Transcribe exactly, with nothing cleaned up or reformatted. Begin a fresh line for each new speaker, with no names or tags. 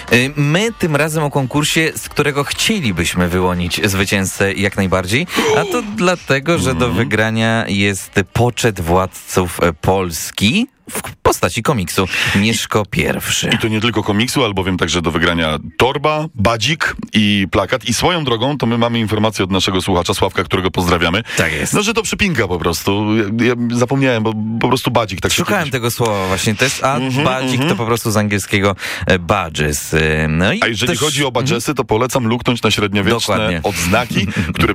My tym razem o konkursie, z którego chcielibyśmy wyłonić zwycięzcę jak najbardziej, a to dlatego, że do wygrania jest poczet władców Polski w postaci komiksu Mieszko Pierwszy.
I to nie tylko komiksu, albowiem także do wygrania torba, badzik i plakat. I swoją drogą to my mamy informację od naszego słuchacza Sławka, którego pozdrawiamy.
Tak jest.
No, że to przypinka po prostu. Ja, ja zapomniałem, bo po prostu badzik. Tak
Szukałem
kiedyś...
tego słowa właśnie też, a mm-hmm, badzik mm-hmm. to po prostu z angielskiego badges. No i
a jeżeli
też...
chodzi o badgesy, to polecam luknąć na średniowieczne
Dokładnie.
odznaki, które